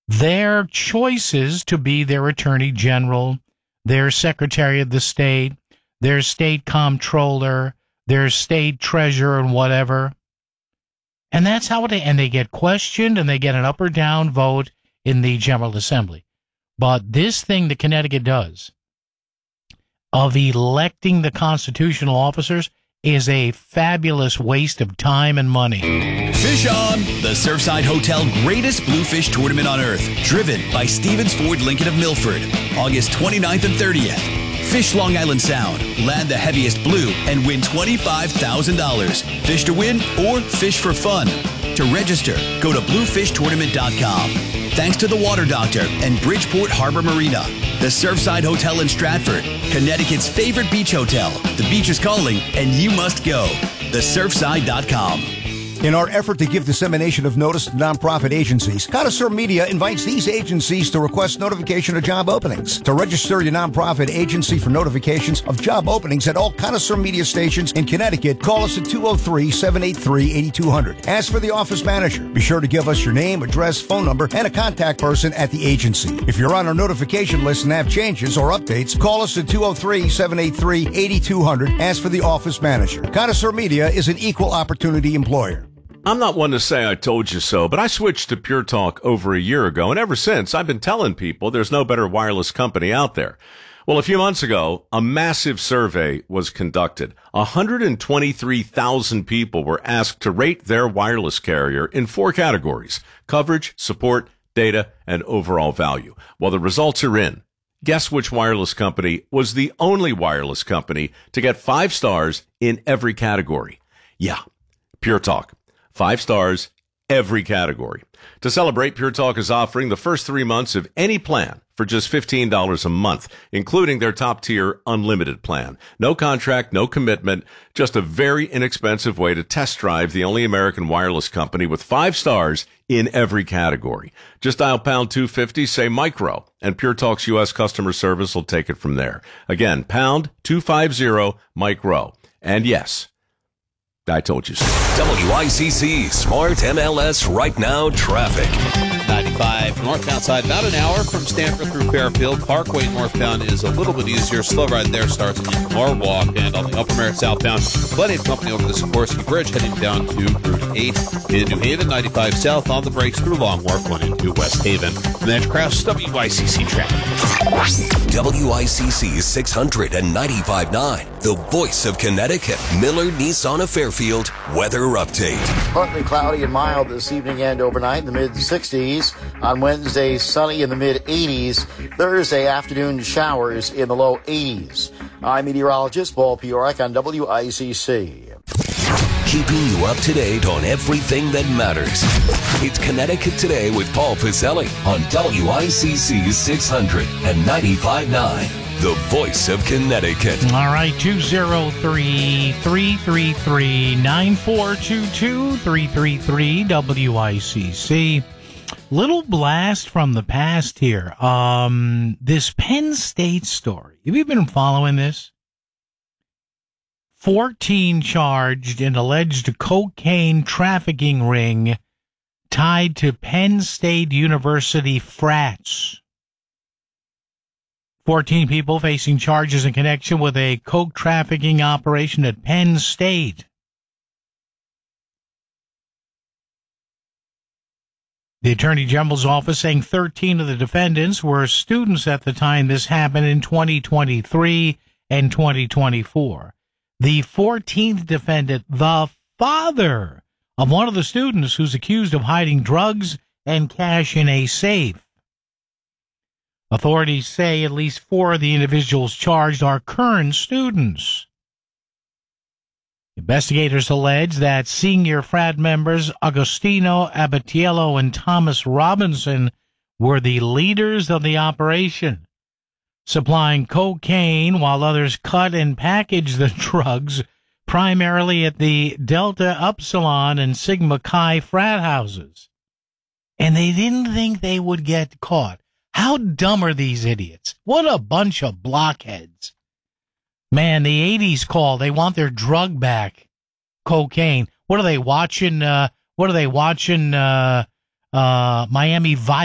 their choices to be their attorney general, their secretary of the state, their state comptroller, their state treasurer, and whatever. And that's how and they get questioned and they get an up or down vote in the General Assembly. But this thing that Connecticut does of electing the constitutional officers is a fabulous waste of time and money. Fish On, the Surfside Hotel greatest bluefish tournament on earth, driven by Stevens Ford Lincoln of Milford, August 29th and 30th. Fish Long Island Sound, land the heaviest blue, and win $25,000. Fish to win or fish for fun. To register, go to bluefishtournament.com. Thanks to the Water Doctor and Bridgeport Harbor Marina, the Surfside Hotel in Stratford, Connecticut's favorite beach hotel. The beach is calling, and you must go. TheSurfside.com. In our effort to give dissemination of notice to nonprofit agencies, Connoisseur Media invites these agencies to request notification of job openings. To register your nonprofit agency for notifications of job openings at all Connoisseur Media stations in Connecticut, call us at 203-783-8200. Ask for the office manager. Be sure to give us your name, address, phone number, and a contact person at the agency. If you're on our notification list and have changes or updates, call us at 203-783-8200. Ask for the office manager. Connoisseur Media is an equal opportunity employer. I'm not one to say I told you so, but I switched to Pure Talk over a year ago, and ever since, I've been telling people there's no better wireless company out there. Well, a few months ago, a massive survey was conducted. 123,000 people were asked to rate their wireless carrier in 4 categories: coverage, support, data, and overall value. Well, the results are in. Guess which wireless company was the only wireless company to get 5 stars in every category? Yeah, Pure Talk. 5 stars, every category. To celebrate, Pure Talk is offering the first 3 months of any plan for just $15 a month, including their top-tier unlimited plan. No contract, no commitment, just a very inexpensive way to test drive the only American wireless company with 5 stars in every category. Just dial pound 250, say micro, and Pure Talk's U.S. customer service will take it from there. Again, pound 250, micro. And yes, I told you so. WICC Smart MLS Right Now Traffic. 95 northbound side, about an hour from Stanford through Fairfield. Parkway northbound is a little bit easier. Slow ride there starts on Norwalk, and on the Upper Merritt southbound, plenty of company over the Sikorsky Bridge heading down to Route 8 in New Haven. 95 south on the brakes through Long Wharf going into West Haven. And that's Kraft's WICC traffic. WICC 600 and 95.9, the voice of Connecticut. Miller Nissan of Fairfield weather update. Partly cloudy and mild this evening and overnight in the mid-60s. On Wednesday, sunny in the mid-80s. Thursday afternoon, showers in the low 80s. I'm meteorologist Paul Piorek on WICC. Keeping you up to date on everything that matters. It's Connecticut Today with Paul Piselli on WICC 600 and 95.9, the voice of Connecticut. All right, 203-333-9422, 333-WICC. Little blast from the past here. This Penn State story. Have you been following this? 14 charged in alleged cocaine trafficking ring tied to Penn State University frats. 14 people facing charges in connection with a coke trafficking operation at Penn State. The Attorney General's office saying 13 of the defendants were students at the time this happened in 2023 and 2024. The 14th defendant, the father of one of the students who's accused of hiding drugs and cash in a safe. Authorities say at least 4 of the individuals charged are current students. Investigators allege that senior frat members Agostino Abatiello and Thomas Robinson were the leaders of the operation, supplying cocaine while others cut and packaged the drugs, primarily at the Delta Upsilon and Sigma Chi frat houses. And they didn't think they would get caught. How dumb are these idiots? What a bunch of blockheads. Man, the 80s call, they want their drug back. Cocaine. What are they watching? Miami Vice?